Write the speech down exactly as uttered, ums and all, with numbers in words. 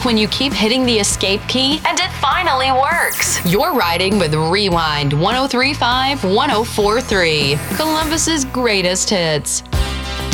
when you keep hitting the escape key and it finally works. You're riding with Rewind one oh three point five, one oh four point three, Columbus's greatest hits.